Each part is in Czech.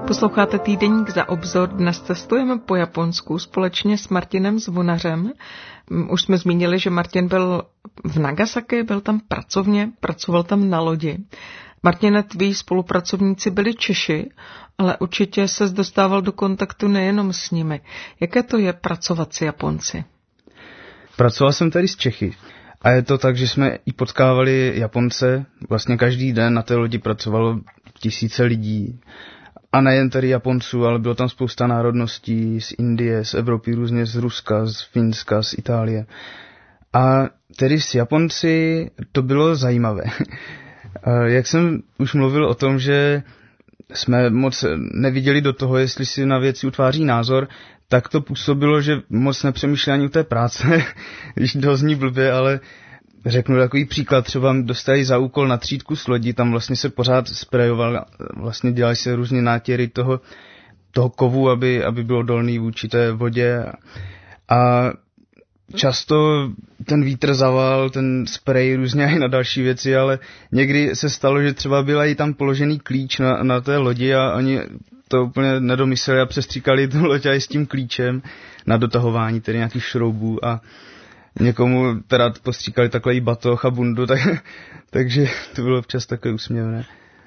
Posloucháte týdeník Za obzor. Dnes cestujeme po Japonsku společně s Martinem Zvonařem. Už jsme zmínili, že Martin byl v Nagasaki, byl tam pracovně, pracoval tam na lodi. Martine, tví spolupracovníci byli Češi, ale určitě ses dostával do kontaktu nejenom s nimi. Jaké to je pracovat s Japonci? Pracoval jsem tady s Čechy. A je to tak, že jsme i potkávali Japonce. Vlastně každý den na té lodi pracovalo tisíce lidí. A nejen tady Japonců, ale bylo tam spousta národností z Indie, z Evropy, různě z Ruska, z Finska, z Itálie. A tedy s Japonci to bylo zajímavé. Jak jsem už mluvil o tom, že jsme moc neviděli do toho, jestli si na věci utváří názor, tak to působilo, že moc nepřemýšleli ani u té práce, když to zní blbě, ale řeknu takový příklad, třeba dostali za úkol na třídku s lodí, tam vlastně se pořád sprejoval, vlastně dělali se různé nátěry toho kovu, aby byl odolný vůči té vodě. A často ten vítr zaval, ten sprej různě i na další věci, ale někdy se stalo, že třeba byl i tam položený klíč na té lodi a oni to úplně nedomysleli a přestříkali tu loď i s tím klíčem na dotahování tedy nějakých šroubů a někomu teda postříkali takhle i batoh a bundu, takže to bylo občas takové úsměvné.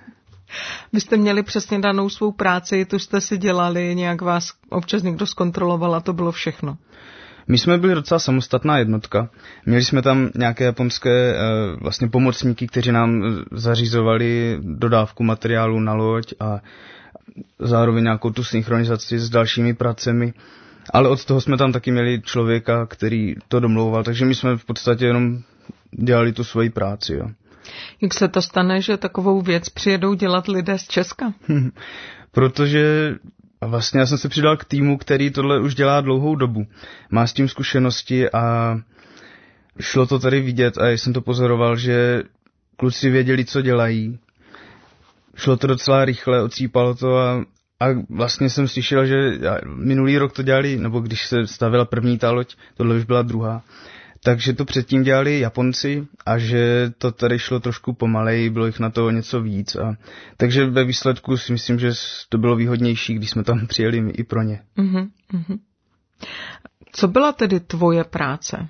Vy jste měli přesně danou svou práci, tu jste si dělali, nějak vás občas někdo zkontroloval a to bylo všechno. My jsme byli docela samostatná jednotka. Měli jsme tam nějaké japonské vlastně pomocníky, kteří nám zařizovali dodávku materiálu na loď a zároveň nějakou tu synchronizaci s dalšími pracemi. Ale od toho jsme tam taky měli člověka, který to domlouval, takže my jsme v podstatě jenom dělali tu svoji práci. Jo. Jak se to stane, že takovou věc přijedou dělat lidé z Česka? Protože vlastně já jsem se přidal k týmu, který tohle už dělá dlouhou dobu. Má s tím zkušenosti a šlo to tady vidět a jsem to pozoroval, že kluci věděli, co dělají. Šlo to docela rychle, ocípalo to a vlastně jsem slyšel, že minulý rok to dělali, nebo když se stavila první ta loď, tohle už byla druhá, takže to předtím dělali Japonci a že to tady šlo trošku pomaleji, bylo jich na to něco víc. Takže ve výsledku si myslím, že to bylo výhodnější, když jsme tam přijeli i pro ně. Co byla tedy tvoje práce?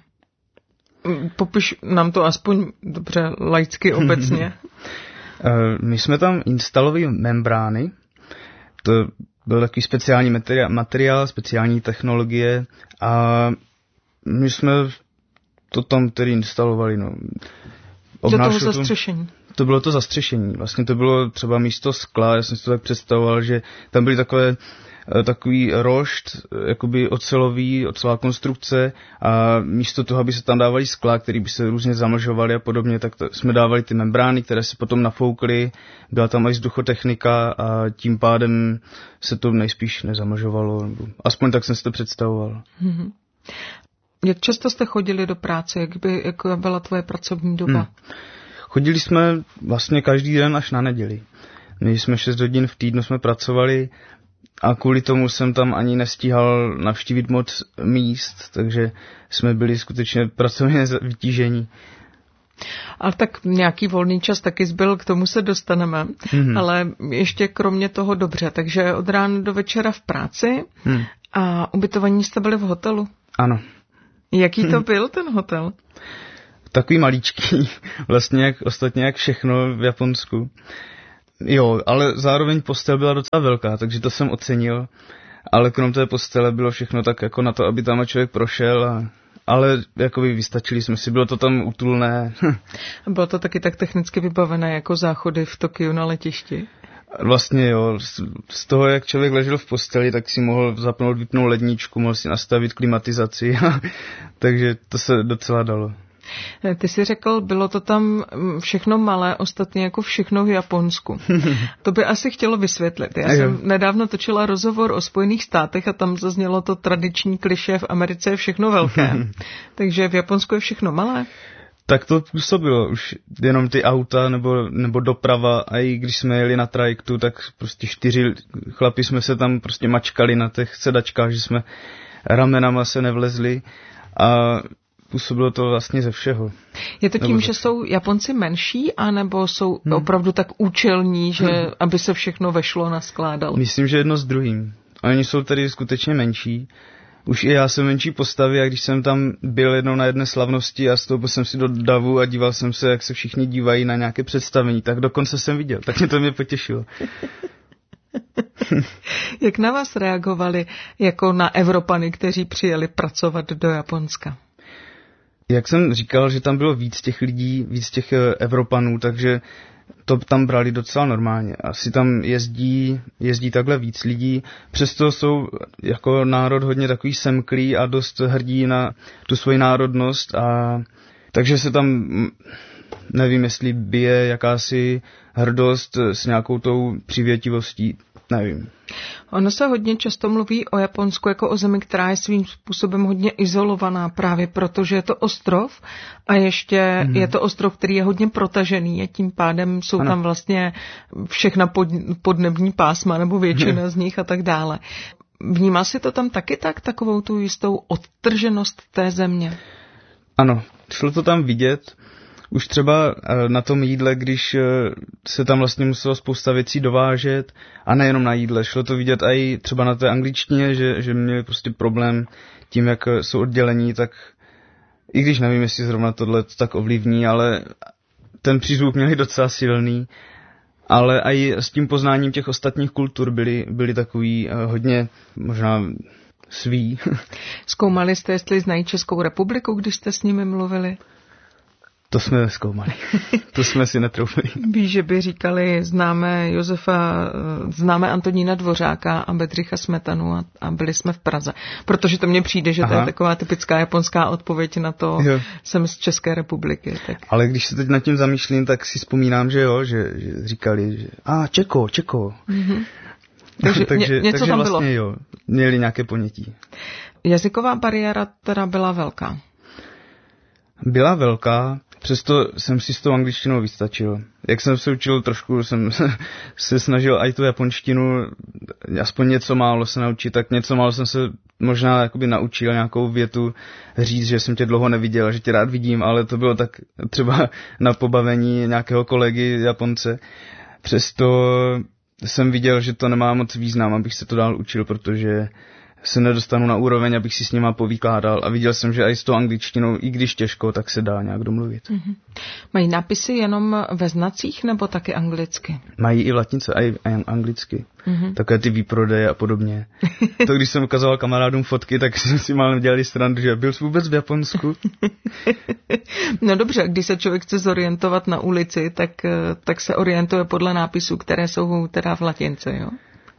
Popiš nám to aspoň dobře laicky obecně. My jsme tam instalovali membrány. To byl takový speciální materiál, speciální technologie a my jsme to tam tedy instalovali. No. Do toho zastřešení. To bylo to zastřešení. Vlastně to bylo třeba místo skla, já jsem si to tak představoval, že tam byly takový rošt, jakoby ocelová konstrukce a místo toho, aby se tam dávali skla, který by se různě zamlžovaly a podobně, tak jsme dávali ty membrány, které se potom nafoukly, byla tam i vzduchotechnika a tím pádem se to nejspíš nezamlžovalo. Aspoň tak jsem si to představoval. Jak často jste chodili do práce? Jak byla tvoje pracovní doba? Chodili jsme vlastně každý den až na neděli. My jsme 6 hodin v týdnu jsme pracovali a kvůli tomu jsem tam ani nestíhal navštívit moc míst, takže jsme byli skutečně pracovně vytížení. Ale tak nějaký volný čas taky zbyl, k tomu se dostaneme, ale ještě kromě toho dobře, takže od rána do večera v práci a ubytovaní jste byli v hotelu? Ano. Jaký to byl ten hotel? Takový maličký, vlastně ostatně jak všechno v Japonsku. Jo, ale zároveň postel byla docela velká, takže to jsem ocenil, ale krom té postele bylo všechno tak jako na to, aby tam člověk prošel, ale jakoby vystačili jsme si, bylo to tam útulné. Bylo to taky tak technicky vybavené jako záchody v Tokiu na letišti? Vlastně jo, z toho, jak člověk ležel v posteli, tak si mohl zapnout, vypnout ledničku, mohl si nastavit klimatizaci, takže to se docela dalo. Ty jsi řekl, bylo to tam všechno malé, ostatně jako všechno v Japonsku. To by asi chtělo vysvětlit. Já jsem nedávno točila rozhovor o Spojených státech a tam zaznělo to tradiční klišé, v Americe je všechno velké. Takže v Japonsku je všechno malé? Tak to působilo už jenom ty auta nebo doprava a i když jsme jeli na trajektu, tak prostě 4 chlapi jsme se tam prostě mačkali na těch sedačkách, že jsme ramenama se nevlezli a působilo to vlastně ze všeho. Je to tím, že jsou Japonci menší, anebo jsou opravdu tak účelní, že aby se všechno vešlo, naskládalo? Myslím, že jedno s druhým. Oni jsou tady skutečně menší. Už i já jsem menší postavy a když jsem tam byl jednou na jedné slavnosti a stoupil jsem si do davu a díval jsem se, jak se všichni dívají na nějaké představení, tak dokonce jsem viděl. Tak mě potěšilo. Jak na vás reagovali jako na Evropany, kteří přijeli pracovat do Japonska? Jak jsem říkal, že tam bylo víc těch lidí, víc těch Evropanů, takže to tam brali docela normálně. Asi tam jezdí takhle víc lidí, přesto jsou jako národ hodně takový semklý a dost hrdí na tu svoji národnost a takže se tam, nevím, jestli bije jakási hrdost s nějakou tou přivětivostí, nevím. Ono se hodně často mluví o Japonsku jako o zemi, která je svým způsobem hodně izolovaná právě protože je to ostrov a ještě je to ostrov, který je hodně protažený a tím pádem jsou tam vlastně všechna podnební pásma nebo většina z nich a tak dále. Vnímá si to tam taky takovou tu jistou odtrženost té země? Ano, šlo to tam vidět. Už třeba na tom jídle, když se tam vlastně muselo spousta věcí dovážet a nejenom na jídle, šlo to vidět i třeba na té angličtině, že měli prostě problém tím, jak jsou oddělení, tak i když nevím, jestli zrovna tohle tak ovlivní, ale ten přízvuk měli docela silný, ale i s tím poznáním těch ostatních kultur byli takový hodně možná svý. Zkoumali jste, jestli znají Českou republiku, když jste s nimi mluvili? To jsme zkoumali. To jsme si netroufli. Víš, že by říkali, známe Antonína Dvořáka a Bedřicha Smetanu a byli jsme v Praze. Protože to mně přijde, že to je taková typická japonská odpověď na to, jsem z České republiky. Tak. Ale když se teď nad tím zamýšlím, tak si vzpomínám, že říkali, že Čeko. Mm-hmm. Takže něco tam vlastně bylo. Měli nějaké ponětí. Jazyková bariéra teda byla velká. Byla velká, přesto jsem si s tou angličtinou vystačil. Jak jsem se učil trošku, jsem se snažil i tu japonštinu, aspoň něco málo se naučit, tak něco málo jsem se možná jakoby naučil nějakou větu říct, že jsem tě dlouho neviděl, že tě rád vidím, ale to bylo tak třeba na pobavení nějakého kolegy Japonce. Přesto jsem viděl, že to nemá moc význam, abych se to dál učil, protože se nedostanu na úroveň, abych si s nima povykládal a viděl jsem, že i s tou angličtinou, i když těžko, tak se dá nějak domluvit. Mm-hmm. Mají nápisy jenom ve znacích nebo taky anglicky? Mají i v latince, i anglicky. Mm-hmm. Takové ty výprodeje a podobně. To, když jsem ukazoval kamarádům fotky, tak jsem si málem dělali srandu, že byl jsi vůbec v Japonsku. No dobře, když se člověk chce zorientovat na ulici, tak se orientuje podle nápisů, které jsou teda v latince, jo?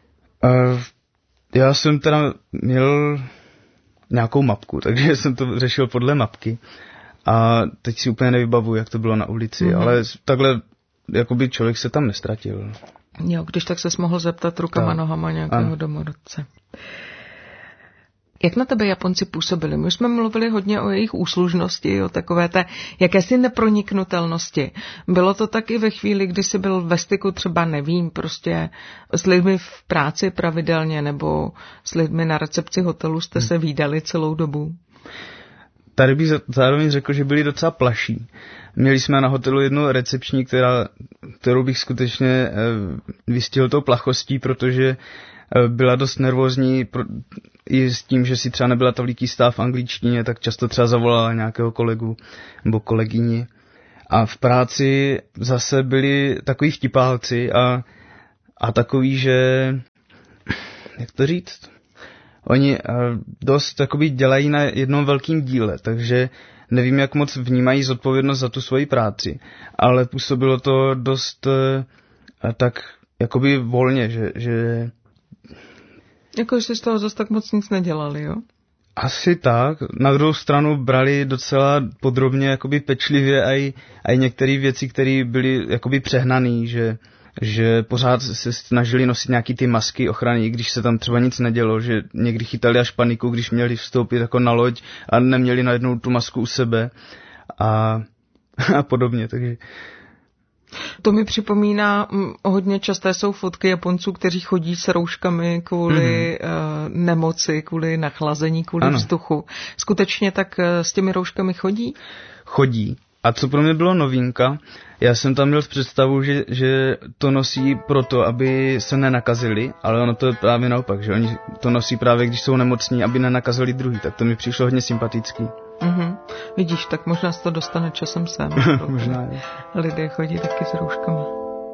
Já jsem teda měl nějakou mapku, takže jsem to řešil podle mapky a teď si úplně nevybavuji, jak to bylo na ulici, ale takhle jakoby člověk se tam nestratil. Jo, když tak ses mohl zeptat rukama, nohama nějakého domorodce. Jak na tebe Japonci působili? My jsme mluvili hodně o jejich úslužnosti, o takové té jakési neproniknutelnosti. Bylo to taky ve chvíli, kdy jsi byl ve styku třeba, nevím, prostě s lidmi v práci pravidelně nebo s lidmi na recepci hotelu jste se vídali celou dobu? Tady bych zároveň řekl, že byli docela plaší. Měli jsme na hotelu jednu recepční, kterou bych skutečně vystihl tou plachostí, protože byla dost nervózní i s tím, že si třeba nebyla tolik jistá v angličtině, tak často třeba zavolala nějakého kolegu nebo kolegyni. A v práci zase byli takový vtipálci a takový, že, jak to říct, oni dost takový dělají na jednom velkým díle, takže nevím, jak moc vnímají zodpovědnost za tu svoji práci, ale působilo to dost tak jakoby volně, že jako, že z toho zase tak moc nic nedělali, jo? Asi tak. Na druhou stranu brali docela podrobně, jakoby pečlivě aj některé věci, které byly jakoby přehnaný, že pořád se snažili nosit nějaký ty masky ochrany, i když se tam třeba nic nedělo, že někdy chytali až paniku, když měli vstoupit jako na loď a neměli najednou tu masku u sebe a podobně, takže... To mi připomíná, hodně časté jsou fotky Japonců, kteří chodí s rouškami kvůli nemoci, kvůli nachlazení, kvůli vzduchu. Skutečně tak s těmi rouškami chodí? Chodí. A co pro mě bylo novinka, já jsem tam měl v představu, že to nosí proto, aby se nenakazili, ale ono to je právě naopak, že oni to nosí právě, když jsou nemocní, aby nenakazili druhý, tak to mi přišlo hodně sympatický. Vidíš, tak možná se to dostane časem sem. Možná je. Lidé chodí taky s rouškami.